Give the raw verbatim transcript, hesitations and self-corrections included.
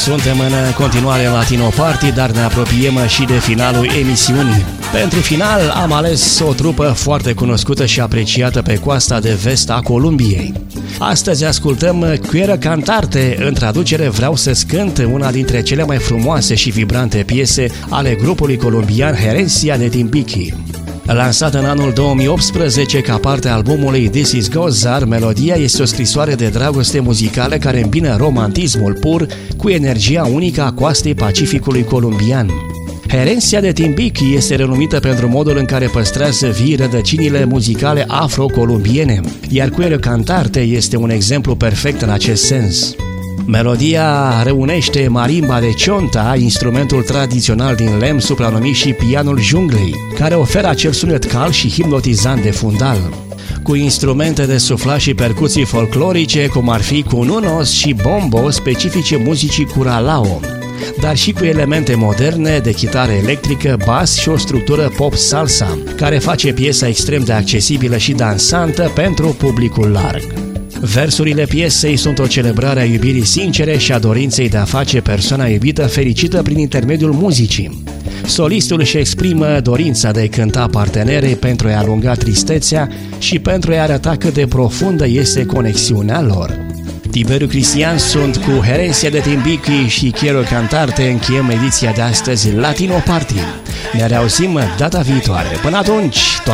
Suntem în continuare în Latino Party, dar ne apropiem și de finalul emisiunii. Pentru final am ales o trupă foarte cunoscută și apreciată pe coasta de vest a Columbiei. Astăzi ascultăm Quiero Cantarte, în traducere Vreau să-ți cânt, una dintre cele mai frumoase și vibrante piese ale grupului colombian Herencia de Timbiqui. Lansată în anul două mii optsprezece ca parte a albumului This Is Gozar, melodia este o scrisoare de dragoste muzicală care îmbină romantismul pur cu energia unică a coastei Pacificului columbian. Herencia de Timbiqui este renumită pentru modul în care păstrează vii rădăcinile muzicale afro-columbiene, iar Quiero Cantarte este un exemplu perfect în acest sens. Melodia reunește marimba de chonta, instrumentul tradițional din lemn supranumit și pianul junglei, care oferă acel sunet cald și hipnotizant de fundal. Cu instrumente de suflat și percuții folclorice, cum ar fi cununos și bombo, specifice muzicii curalao, dar și cu elemente moderne de chitară electrică, bas și o structură pop-salsa, care face piesa extrem de accesibilă și dansantă pentru publicul larg. Versurile piesei sunt o celebrare a iubirii sincere și a dorinței de a face persoana iubită fericită prin intermediul muzicii. Solistul își exprimă dorința de a cânta partenerei pentru a-i alunga tristețea și pentru a-i arăta cât de profundă este conexiunea lor. Tiberiu Cristian sunt cu Herencia de Timbiqui și Quiero Cantarte. Încheiem ediția de astăzi Latino Party. Ne reauzim data viitoare. Până atunci,